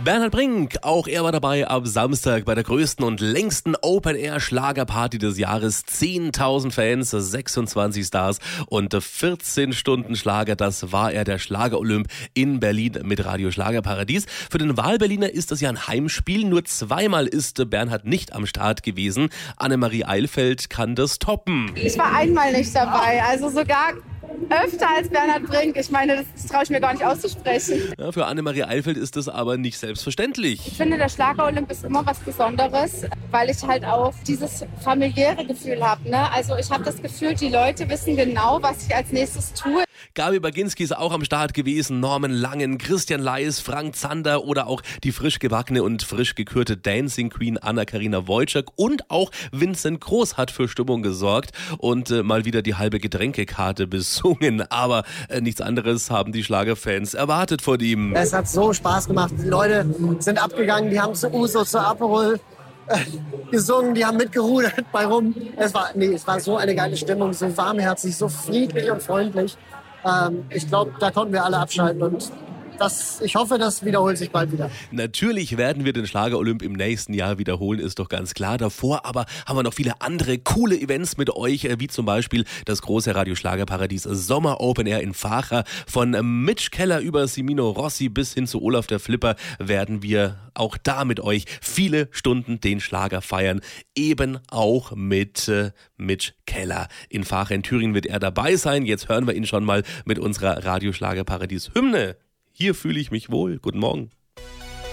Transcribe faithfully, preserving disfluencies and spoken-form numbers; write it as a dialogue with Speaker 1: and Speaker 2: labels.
Speaker 1: Bernhard Brink, auch er war dabei am Samstag bei der größten und längsten Open-Air-Schlagerparty des Jahres. zehntausend Fans, sechsundzwanzig Stars und vierzehn Stunden Schlager. Das war er, der Schlager-Olymp in Berlin mit Radio Schlagerparadies. Für den Wahlberliner ist das ja ein Heimspiel. Nur zweimal ist Bernhard nicht am Start gewesen. Annemarie Eilfeld kann das toppen.
Speaker 2: Ich war einmal nicht dabei, also sogar öfter als Bernhard Brink. Ich meine, das, das traue ich mir gar nicht auszusprechen.
Speaker 1: Ja, für Annemarie Eilfeld ist das aber nicht selbstverständlich.
Speaker 2: Ich finde, der Schlager-Olymp ist immer was Besonderes, weil ich halt auch dieses familiäre Gefühl habe. Ne? Also ich habe das Gefühl, die Leute wissen genau, was ich als nächstes tue.
Speaker 1: Gabi Baginski ist auch am Start gewesen, Norman Langen, Christian Leis, Frank Zander oder auch die frisch gebackene und frisch gekürte Dancing Queen Anna-Karina Wojcik und auch Vincent Groß hat für Stimmung gesorgt und äh, mal wieder die halbe Getränkekarte besungen, aber äh, nichts anderes haben die Schlagerfans erwartet von ihm.
Speaker 3: Es hat so Spaß gemacht, die Leute sind abgegangen, die haben zu Uso, zu Aperol äh, gesungen, die haben mitgerudert bei rum. Es war, nee, es war so eine geile Stimmung, so warmherzig, so friedlich und freundlich. Ähm, ich glaube, da konnten wir alle abschalten und das, ich hoffe, das wiederholt sich bald wieder.
Speaker 1: Natürlich werden wir den Schlager-Olymp im nächsten Jahr wiederholen, ist doch ganz klar. Davor aber haben wir noch viele andere coole Events mit euch, wie zum Beispiel das große Radio Schlagerparadies Sommer Open Air in Vaacher. Von Mitch Keller über Simino Rossi bis hin zu Olaf der Flipper werden wir auch da mit euch viele Stunden den Schlager feiern. Eben auch mit äh, Mitch Keller. In Vaacher in Thüringen wird er dabei sein. Jetzt hören wir ihn schon mal mit unserer Radio Schlagerparadies Hymne. Hier fühle ich mich wohl. Guten Morgen.